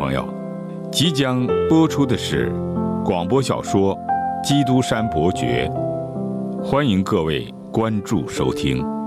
朋友，即将播出的是广播小说《基督山伯爵》，欢迎各位关注收听。